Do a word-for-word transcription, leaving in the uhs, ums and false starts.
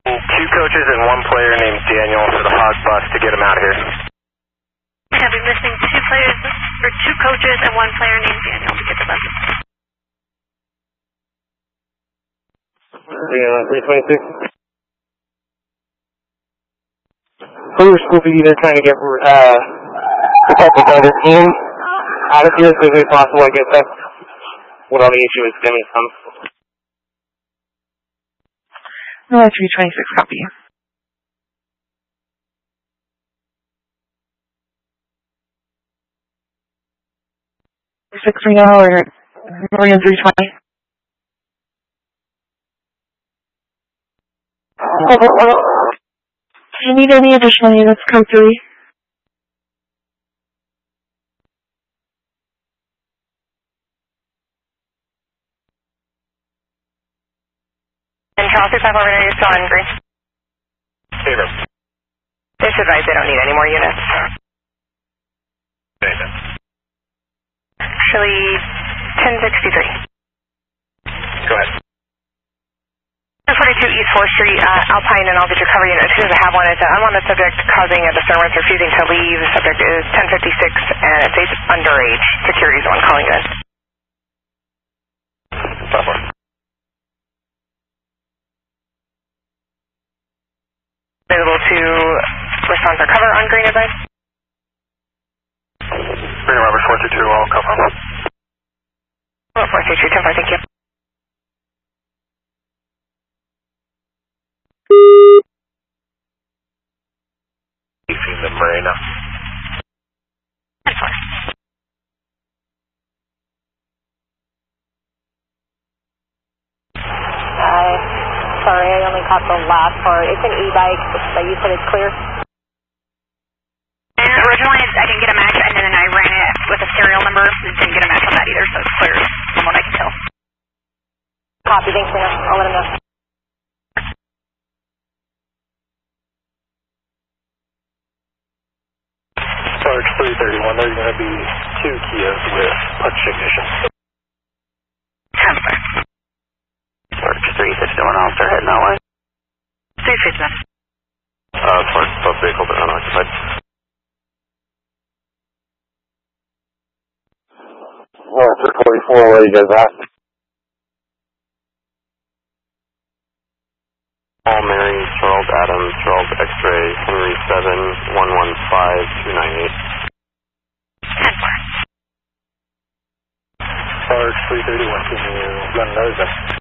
Two coaches and one player named Daniel for the Hog Bus to get him out of here. I have been missing two players, or two coaches and one player named Daniel to get the bus. three twenty-six. First, we'll be either trying to get uh, a couple of other teams out of here as quickly as possible. I guess that's what all the issue is stemming from. No, three twenty-six, copy. six three now, or Marion three twenty. Do you need any additional units, code three? And Charles three five over there, you're still on green. Favor. They should advise they don't need any more units. Favor. Actually, ten sixty-three. Go ahead. ten forty-two East fourth Street, uh, Alpine, and I'll get your cover unit as soon as I have one. It's, uh, I'm on the subject causing a disturbance, refusing to leave. The subject is ten fifty-six, and it's age underage. Security's the one calling in. Software. Available to respond for cover on green advice? Green Robert four two two, I'll cover. Oh, four two two, ten four, thank you. Briefing the Marina. ten four. Uh, sorry, I only caught the last part. It's an e-bike, but you said it's clear? And originally I didn't get a match, and then I ran it with a serial number, and didn't get a match on that either, so it's clear from what I can tell. Copy, thanks, Lena. I'll let him know. Sarge three thirty-one, there's going to be two Kias with punch ignition. ten four. Sarge three fifty-one, I'll start heading that way. three fifty-one. Uh, Sarge, both vehicles are unoccupied. Well, forty-four, where you guys at? Paul Mary, Charles Adams, Charles X-ray, Henry seven, one one five, two nine eight. ten four. Sarge three thirty-one, can you run those up?